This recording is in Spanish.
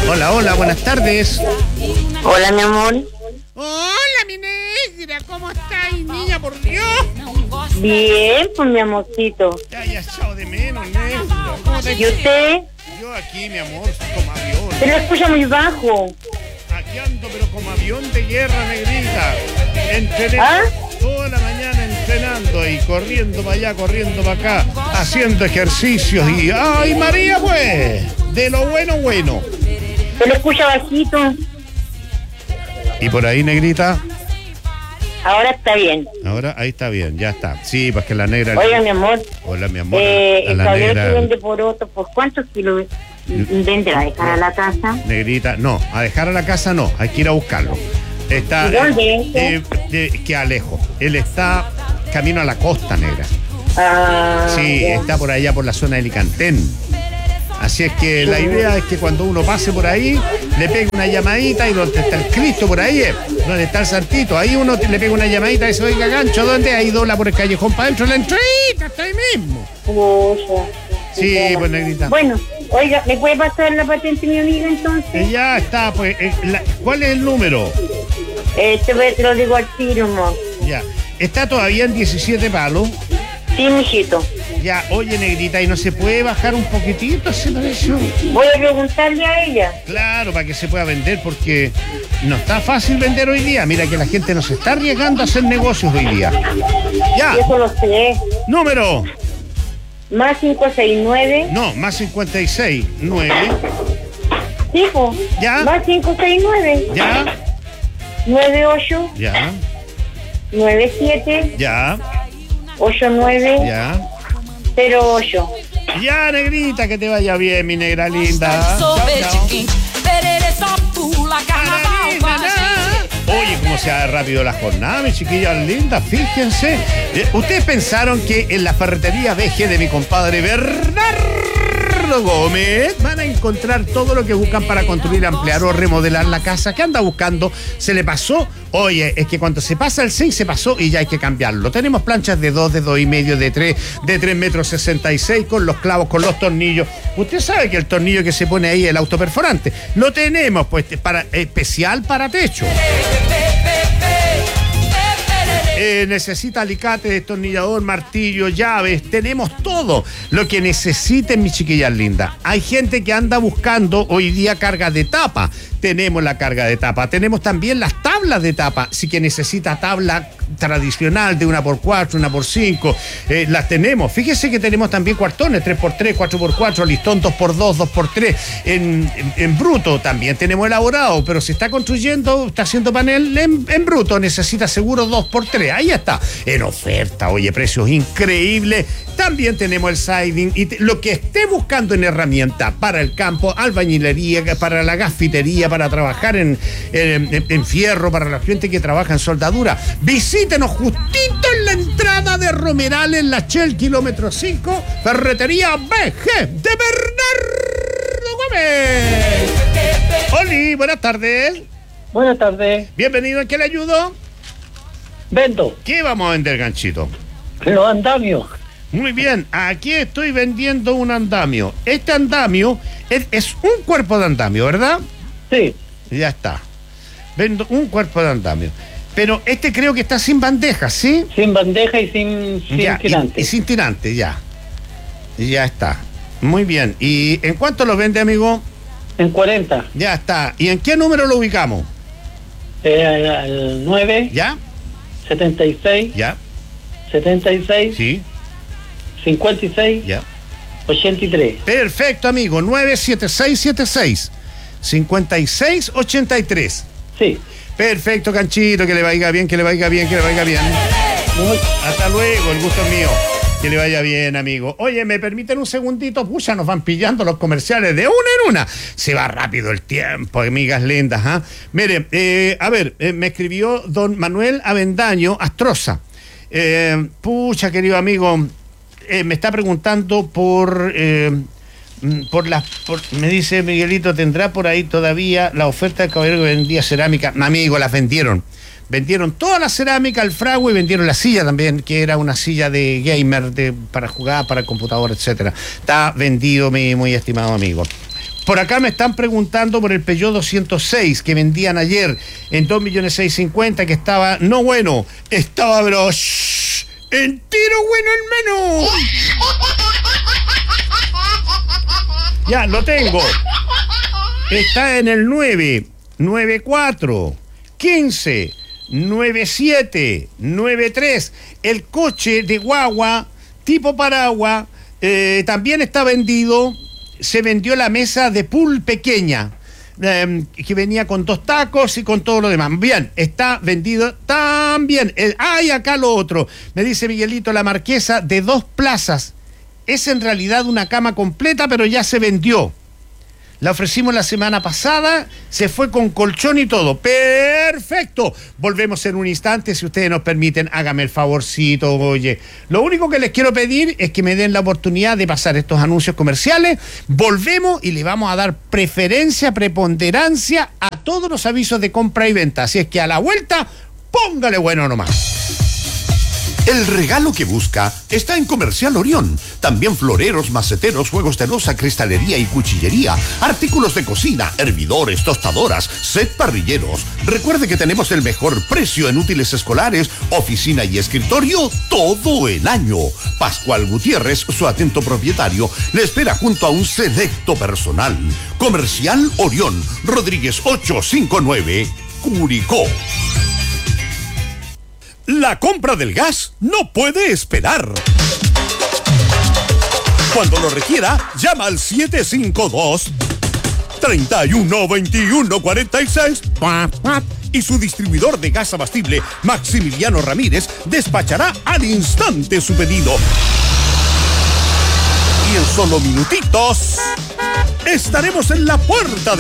Hola, hola, buenas tardes. Hola, mi amor. Hola, mi negra, ¿cómo estás, niña, por Dios? Bien, pues mi amorcito. Te haya echado de menos, negra. ¿Cómo te ¿Y usted? Yo aquí, mi amor, como avión. Se lo escucha muy bajo. Aquí ando, pero como avión de guerra, negrita. Entrené toda la mañana entrenando y corriendo para allá, corriendo para acá, haciendo ejercicios y... ¡Ay, María, pues! De lo bueno, bueno. Se lo escucha bajito. ¿Y por ahí, negrita? Ahora está bien. Ahora, ahí está bien, ya está. Sí, pues que la negra... Oiga, mi amor. Hola, mi amor. El caballero que vende porotos, ¿por cuántos kilos vende? ¿A dejar a la casa? Negrita, no, a dejar a la casa no, hay que ir a buscarlo. Está... ¿Dónde? Que Alejo. Él está camino a la costa, negra. Sí, ya. está por allá por la zona de Licantén. Así es que la idea es que cuando uno pase por ahí, le pegue una llamadita y donde está el Cristo por ahí, donde está el Santito, ahí uno le pega una llamadita y dice, oiga, gancho, ¿dónde? Ahí dobla por el callejón para adentro, la entradita, está ahí mismo. Sí, pues, negrita. Bueno, oiga, ¿me puede pasar la patente mi amiga entonces? Ya está, pues, ¿cuál es el número? Te lo digo al tiro, amor. Ya, está todavía en 17 palos. Sí, mijito. Ya, oye, negrita, ¿y no se puede bajar un poquitito ese precio? Voy a preguntarle a ella. Claro, para que se pueda vender, porque no está fácil vender hoy día. Mira que la gente nos está arriesgando a hacer negocios hoy día. Ya. Eso lo sé. Número. Más 569. No, más 56, 9. Sí, pues. Ya. Más 569. Ya. 98. Ya. 97. Ya. 89. Ya. 08. Ya, negrita, que te vaya bien, mi negra linda. Chao, chao. Oye, cómo se va rápido la jornada, mis chiquillas lindas, fíjense. ¿Ustedes pensaron que en la ferretería VG de mi compadre Bernardo Gómez van a encontrar todo lo que buscan para construir, ampliar o remodelar la casa? ¿Qué anda buscando? ¿Se le pasó? Oye, es que cuando se pasa el 6 se pasó y ya hay que cambiarlo. Tenemos planchas de 2, de 2,5, de 3, de 3,66 metros, con los clavos, con los tornillos. Usted sabe que el tornillo que se pone ahí, el autoperforante, lo tenemos pues especial para techo. Necesita alicate, destornillador, martillo, llaves, tenemos todo lo que necesiten, mis chiquillas lindas. Hay gente que anda buscando hoy día carga de tapa. Tenemos la carga de tapa, tenemos también las tablas de tapa. Si que necesita tabla tradicional de 1x4, 1x5, las tenemos. Fíjese que tenemos también cuartones 3x3, 4x4, listón 2x2, 2x3 en bruto. También tenemos elaborado, pero se está construyendo, está haciendo panel en bruto, necesita seguro 2x3. Ahí está, en oferta, oye, precios increíbles. También tenemos el siding y lo que esté buscando en herramienta para el campo, albañilería, para la gasfitería, para trabajar en fierro, para la gente que trabaja en soldadura. Visítenos justito en la entrada de Romeral, en la Shell, kilómetro 5, ferretería VG de Bernardo Gómez. Oli, buenas tardes. Buenas tardes. Bienvenido, ¿en qué le ayudo? Vendo ¿Qué vamos a vender, ganchito? los andamios. Muy bien, aquí estoy vendiendo un andamio. Este andamio es un cuerpo de andamio, ¿verdad? Sí. Ya está. Vendo un cuerpo de andamio. Pero este creo que está sin bandeja, ¿sí? Sin bandeja y sin Ya, tirante. y sin tirante, ya. Ya está. Muy bien. ¿Y en cuánto lo vende, amigo? En 40. Ya está. ¿Y en qué número lo ubicamos? Al 9, ¿Ya? 76, ¿Ya? 76, Sí. 56, ¿Ya? 83. Perfecto, amigo. 97676 5683. Sí. Perfecto, Canchito, que le vaya bien, que le vaya bien, que le vaya bien. Hasta luego, el gusto es mío. Que le vaya bien, amigo. Oye, ¿me permiten un segundito? Pucha, nos van pillando los comerciales de una en una. Se va rápido el tiempo, amigas lindas, ¿ah? Mire, me escribió don Manuel Avendaño Astroza. Pucha, querido amigo, me está preguntando me dice Miguelito, ¿tendrá por ahí todavía la oferta del caballero que vendía cerámica? Amigo, las vendieron. Vendieron toda la cerámica al fragua y vendieron la silla también, que era una silla de gamer para jugar, para el computador, etcétera. Está vendido, mi muy estimado amigo. Por acá me están preguntando por el Peugeot 206 que vendían ayer en 2.650.000, que estaba, no bueno, estaba, pero entero bueno el menú. Ya, lo tengo. Está en el 9, 94, 15, 97, 93. El coche de guagua, tipo paraguas, también está vendido. Se vendió la mesa de pool pequeña, que venía con 2 tacos y con todo lo demás. Bien, está vendido también. Y acá lo otro. Me dice Miguelito, la marquesa de 2 plazas. Es en realidad una cama completa, pero ya se vendió. La ofrecimos la semana pasada, se fue con colchón y todo. ¡Perfecto! Volvemos en un instante, si ustedes nos permiten, hágame el favorcito, oye. Lo único que les quiero pedir es que me den la oportunidad de pasar estos anuncios comerciales. Volvemos y le vamos a dar preferencia, preponderancia a todos los avisos de compra y venta. Así es que a la vuelta, póngale bueno nomás. El regalo que busca está en Comercial Orión. También floreros, maceteros, juegos de loza, cristalería y cuchillería, artículos de cocina, hervidores, tostadoras, set parrilleros. Recuerde que tenemos el mejor precio en útiles escolares, oficina y escritorio todo el año. Pascual Gutiérrez, su atento propietario, le espera junto a un selecto personal. Comercial Orión, Rodríguez 859, Curicó. La compra del gas no puede esperar. Cuando lo requiera, llama al 752-312146 y su distribuidor de gas abastible, Maximiliano Ramírez, despachará al instante su pedido. Y en solo minutitos estaremos en la puerta de